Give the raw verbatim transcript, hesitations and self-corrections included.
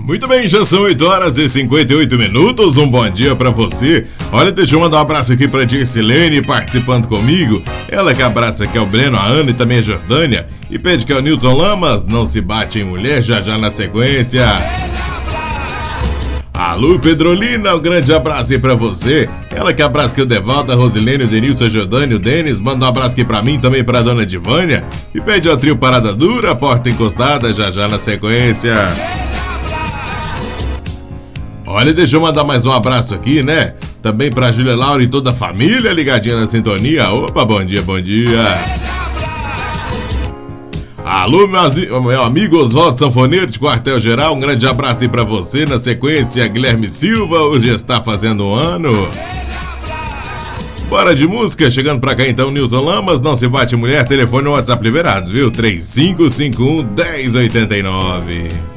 Muito bem, já são oito horas e cinquenta e oito minutos, um bom dia pra você. Olha, deixa eu mandar um abraço aqui pra Dircilene participando comigo. Ela que abraça aqui é o Breno, a Ana e também a Jordânia. E pede que é o Newton Lamas, não se bate em mulher, já já na sequência. Alô, Pedrolina, um grande abraço aí pra você. Ela que abraça aqui o Devaldo, a Rosilene, o Denilson, a Jordânia, o Denis. Manda um abraço aqui pra mim, também pra dona Divânia. E pede ao trio Parada Dura, porta encostada, já já na sequência. Olha, deixa eu mandar mais um abraço aqui, né? Também pra Júlia Laura e toda a família ligadinha na sintonia. Opa, bom dia, bom dia. Alô, meus, meu amigo Oswaldo Sanfoneiro de Quartel Geral, um grande abraço aí pra você. Na sequência, Guilherme Silva, hoje está fazendo um ano. Bora de música, chegando pra cá então, Newton Lamas, não se bate mulher, telefone e WhatsApp liberados, viu? três cinco cinco um, um zero oito nove.